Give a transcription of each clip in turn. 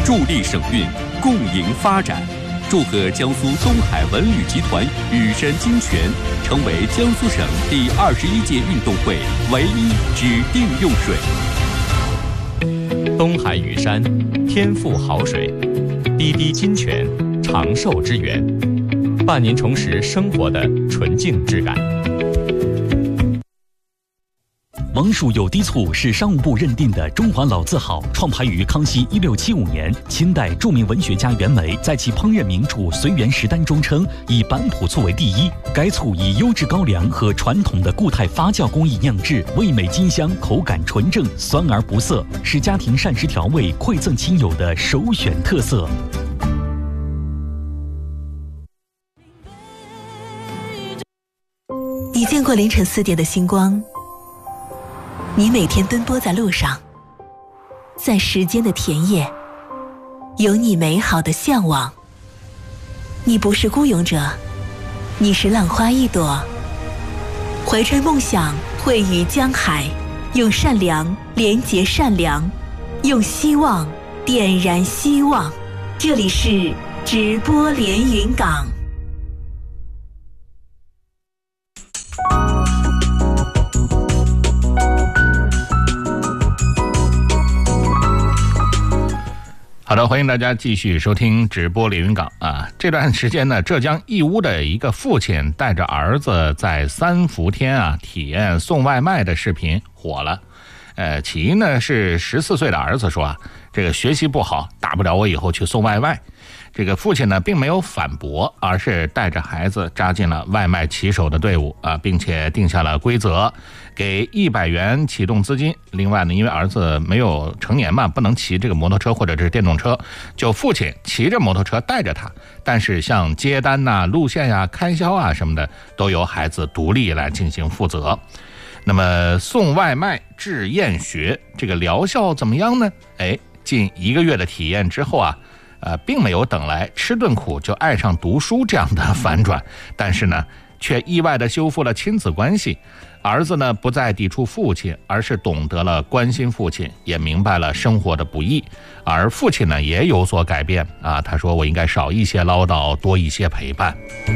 助力省运，共赢发展。祝贺江苏东海文旅集团羽山精泉成为江苏省第21届运动会唯一指定用水。 东海羽山，天赋好水，滴滴金泉，长寿之源，伴您重拾生活的纯净质感。 王蜀有滴醋是商务部认定的中华老字号，创排于康熙1675年。清代著名文学家袁枚在其烹饪名著《随园食单》中称，以板浦醋为第一。该醋以优质高粱和传统的固态发酵工艺酿制，味美金香，口感纯正，酸而不涩，是家庭膳食调味馈赠亲友的首选特色。 你见过凌晨4点的星光？你每天奔波在路上，在时间的田野，有你美好的向往。你不是孤勇者，你是浪花一朵。怀揣梦想，汇于江海，用善良连结善良，用希望点燃希望。这里是直播连云港。 好的，欢迎大家继续收听直播连云港啊！这段时间呢，浙江义乌的一个父亲带着儿子在三伏天体验送外卖的视频火了。起因呢是14岁的儿子说这个学习不好，大不了我以后去送外卖。这个父亲呢并没有反驳，而是带着孩子扎进了外卖骑手的队伍并且定下了规则，给100元启动资金。另外呢，因为儿子没有成年嘛，不能骑这个摩托车或者是电动车，就父亲骑着摩托车带着他，但是像接单路线开销什么的，都由孩子独立来进行负责。那么送外卖治厌学这个疗效怎么样呢？近1个月的体验之后并没有等来吃顿苦就爱上读书这样的反转，但是呢，却意外地修复了亲子关系。儿子呢不再抵触父亲，而是懂得了关心父亲，也明白了生活的不易。而父亲呢也有所改变他说我应该少一些唠叨，多一些陪伴。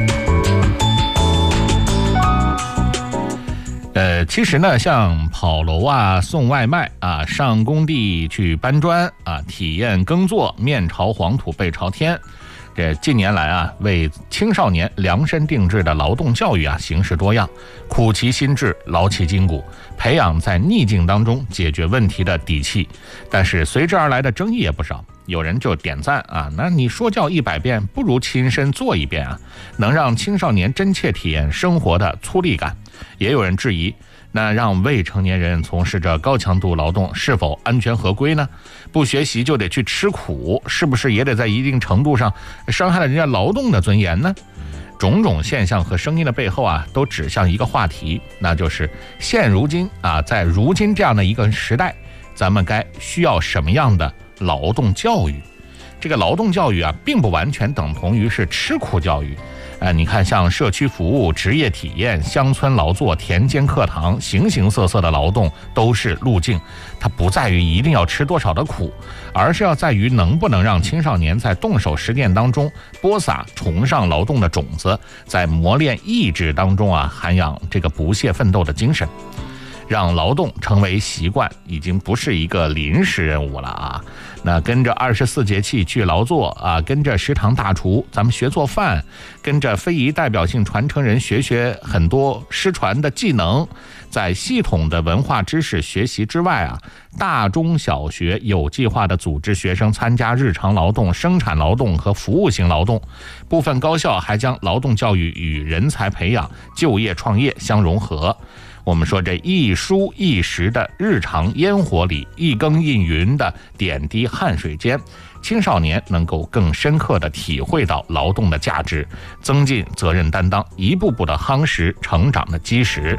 其实呢，像跑楼送外卖上工地去搬砖体验耕作，面朝黄土背朝天。这近年来为青少年量身定制的劳动教育形式多样，苦其心志，劳其筋骨，培养在逆境当中解决问题的底气。但是随之而来的争议也不少，有人就点赞那你说教100遍，不如亲身做一遍能让青少年真切体验生活的粗粝感。也有人质疑，那让未成年人从事着高强度劳动是否安全合规呢？不学习就得去吃苦，是不是也得在一定程度上伤害了人家劳动的尊严呢？种种现象和声音的背后都指向一个话题，那就是现如今在如今这样的一个时代，咱们该需要什么样的劳动教育？这个劳动教育并不完全等同于是吃苦教育。你看像社区服务、职业体验、乡村劳作、田间课堂，形形色色的劳动都是路径。它不在于一定要吃多少的苦，而是要在于能不能让青少年在动手实践当中播撒崇尚劳动的种子，在磨练意志当中涵养这个不懈奋斗的精神。让劳动成为习惯，已经不是一个临时任务了那跟着24节气去劳作跟着食堂大厨咱们学做饭，跟着非遗代表性传承人学很多失传的技能。在系统的文化知识学习之外大中小学有计划的组织学生参加日常劳动、生产劳动和服务型劳动。部分高校还将劳动教育与人才培养、就业创业相融合。我们说这一蔬一食的日常烟火里，一耕一耘的点滴汗水间，青少年能够更深刻地体会到劳动的价值，增进责任担当，一步步的夯实成长的基石。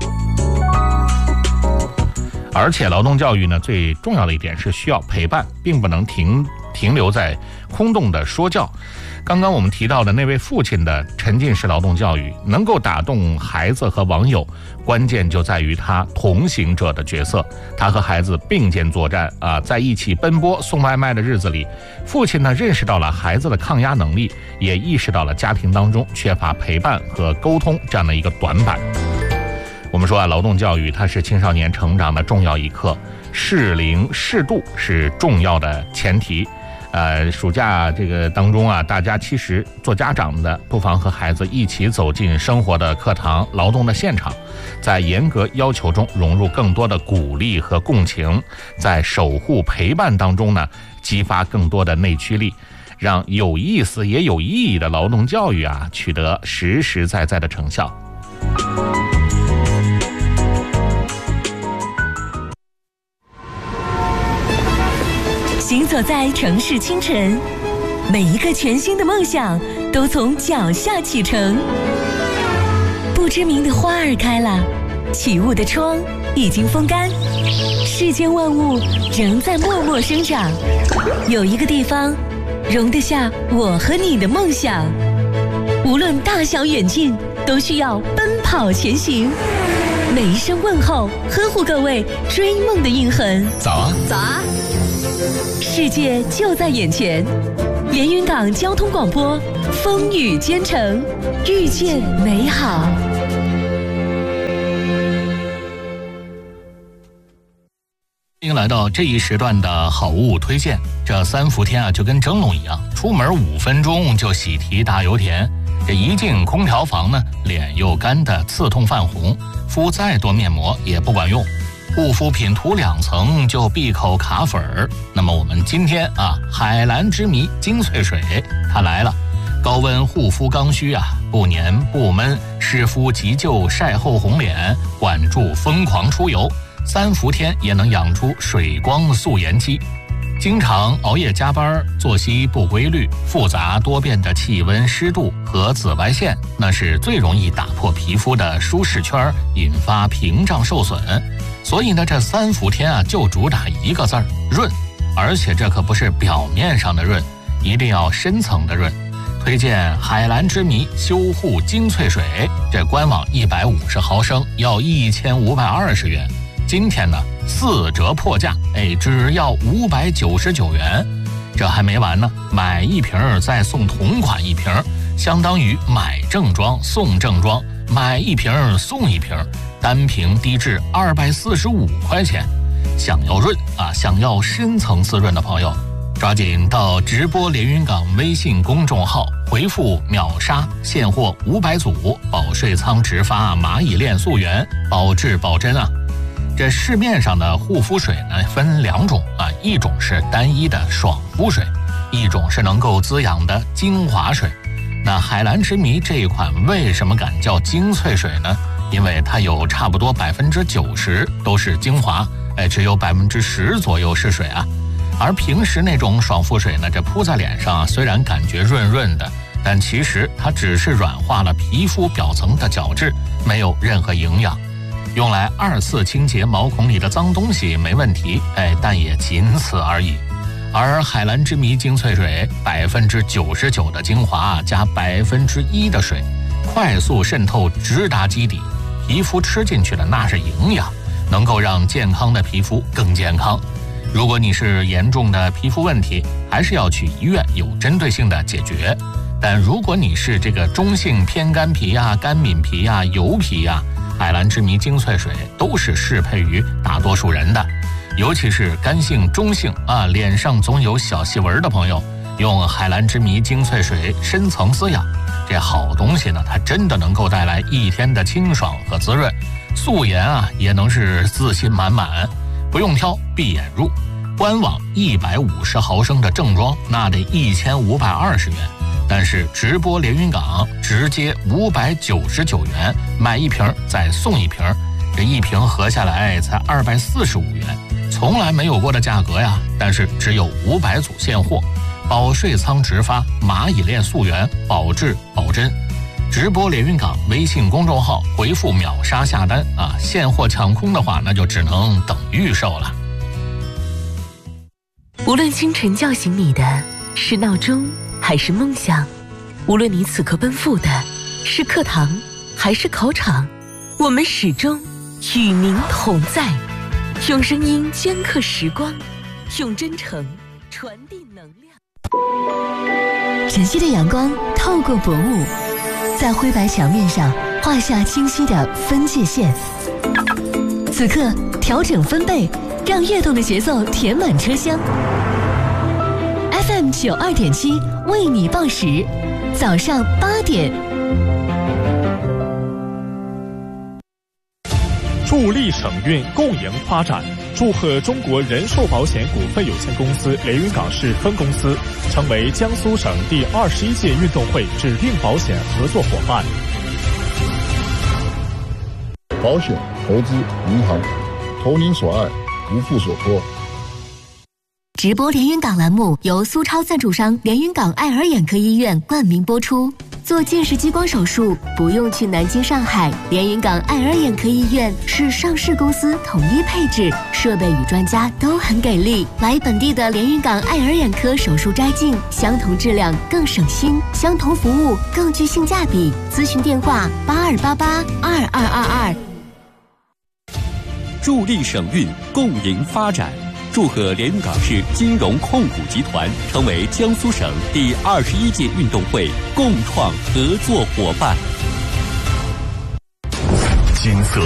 而且劳动教育呢，最重要的一点是需要陪伴，并不能停停留在空洞的说教。刚刚我们提到的那位父亲的沉浸式劳动教育能够打动孩子和网友，关键就在于他同行者的角色。他和孩子并肩作战在一起奔波送外卖的日子里，父亲呢认识到了孩子的抗压能力，也意识到了家庭当中缺乏陪伴和沟通这样的一个短板。我们说劳动教育它是青少年成长的重要一课，适龄适度是重要的前提。暑假这个当中大家其实做家长的不妨和孩子一起走进生活的课堂、劳动的现场，在严格要求中融入更多的鼓励和共情，在守护陪伴当中呢，激发更多的内驱力，让有意思也有意义的劳动教育取得实实在在的成效。 行走在城市清晨，每一个全新的梦想都从脚下启程。不知名的花儿开了，起雾的窗已经风干，世间万物仍在默默生长。有一个地方容得下我和你的梦想，无论大小远近，都需要奔跑前行。每一声问候，呵护各位追梦的印痕。 早啊， 早啊！世界就在眼前，连云港交通广播，风雨兼程，遇见美好。 欢迎来到这一时段的好物推荐。这3伏天就跟蒸笼一样，出门5分钟就喜提大油田。这一进空调房呢，脸又干的刺痛泛红，敷再多面膜也不管用，护肤品涂2层就闭口卡粉儿。那么我们今天海蓝之谜精粹水它来了，高温护肤刚需不黏不闷，湿敷急救晒后红脸，管住疯狂出油，3伏天也能养出水光素颜肌。经常熬夜加班，作息不规律，复杂多变的气温、湿度和紫外线，那是最容易打破皮肤的舒适圈，引发屏障受损。所以呢，这3伏天就主打一个字儿：润。而且这可不是表面上的润，一定要深层的润。推荐海蓝之谜修护精粹水，这官网150毫升要1520元。今天呢4折破价，只要599元。这还没完呢，买1瓶再送同款1瓶，相当于买正装送正装，买1瓶送1瓶，单瓶低至245块钱。想要润想要深层次润的朋友，抓紧到直播连云港微信公众号回复秒杀，现货500组保税仓直发蚂蚁链溯源，保质保真这市面上的护肤水呢分2种一种是单一的爽肤水，一种是能够滋养的精华水。那海蓝之谜这一款为什么敢叫精粹水呢？因为它有差不多90%都是精华，只有10%左右是水而平时那种爽肤水呢，这铺在脸上虽然感觉润润的，但其实它只是软化了皮肤表层的角质，没有任何营养。用来2次清洁毛孔里的脏东西没问题，但也仅此而已。而海蓝之谜精粹水99%的精华加1%的水，快速渗透直达基底，皮肤吃进去的那是营养，能够让健康的皮肤更健康。如果你是严重的皮肤问题，还是要去医院有针对性的解决。但如果你是这个中性偏干皮干敏皮油皮海蓝之谜精粹水都是适配于大多数人的，尤其是干性中性脸上总有小细纹的朋友，用海蓝之谜精粹水深层滋养，这好东西呢，它真的能够带来1天的清爽和滋润，素颜也能是自信满满，不用挑，闭眼入。官网150毫升的正装那得1520元，但是直播连云港直接599元，买1瓶再送1瓶，这1瓶合下来才245元，从来没有过的价格呀！但是只有500组现货，保税仓直发，蚂蚁链溯源，保质保真。直播连云港微信公众号回复秒杀下单现货抢空的话，那就只能等预售了。 无论清晨叫醒你的是闹钟还是梦想，无论你此刻奔赴的是课堂还是考场，我们始终与您同在，用声音镌刻时光，用真诚传递能量。晨曦的阳光透过薄雾，在灰白墙面上画下清晰的分界线。此刻调整分贝，让跃动的节奏填满车厢。FM 92.7为你报时，早上8点。 助力省运共赢发展，祝贺中国人寿保险股份有限公司连云港市分公司成为江苏省第21届运动会指定保险合作伙伴。 保险、投资、银行，投您所爱，不负所托。 直播连云港栏目由苏超赞助商连云港爱尔眼科医院冠名播出。做近视激光手术不用去南京、上海，连云港爱尔眼科医院是上市公司，统一配置，设备与专家都很给力。来本地的连云港爱尔眼科手术摘镜，相同质量更省心，相同服务更具性价比。咨询电话82882222。 助力省运，共赢发展。祝贺连云港市金融控股集团成为江苏省第21届运动会共创合作伙伴。 金色